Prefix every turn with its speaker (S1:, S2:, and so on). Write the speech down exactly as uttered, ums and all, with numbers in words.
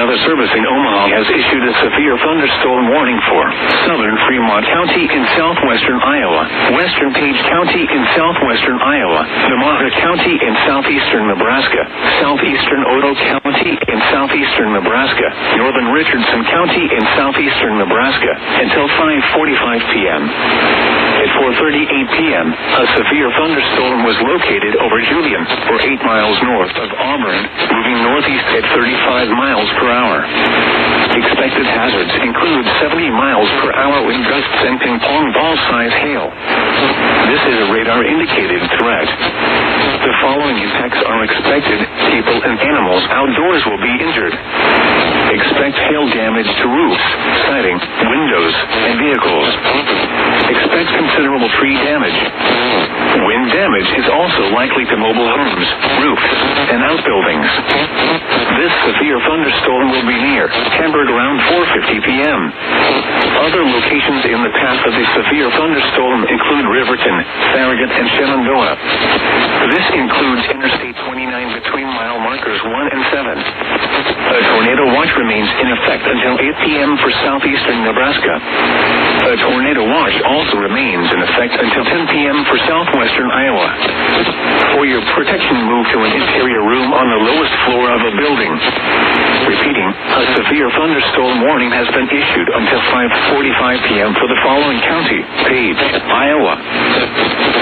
S1: Weather Service in Omaha has issued a severe thunderstorm warning for southern Fremont County in southwestern Iowa, western Page County in southwestern Iowa, Nemaha County in southeastern Nebraska, southeastern Otoe County in southeastern Nebraska, northern Richardson County in southeastern Nebraska, until five forty-five p.m. At four thirty-eight p.m., a severe thunderstorm was located over Julian, or eight miles north of Auburn, moving northeast at thirty-five miles per hour. Expected hazards include seventy miles per hour wind gusts and ping-pong ball-size hail. This is a radar-indicated threat. The following impacts are expected. People and animals outdoors will be injured. Expect hail damage to roofs, siding, windows, and vehicles. Expect considerable tree damage. Wind damage is also likely to mobile homes, roofs, and outbuildings. This severe thunderstorm will be near, tempered around four fifty p.m. Other locations in the path of the severe thunderstorm include Riverton, Farragut, and Shenandoah. This includes Interstate twenty-nine between mile markers one and seven. A tornado watch remains in effect until eight p.m. for southeastern Nebraska. A tornado watch also remains in effect until ten p.m. for southwestern Iowa. For your protection, move to an interior room on the lowest floor of a building. Repeating, a severe thunderstorm warning has been issued until five forty-five p.m. for the following county: Page, Iowa.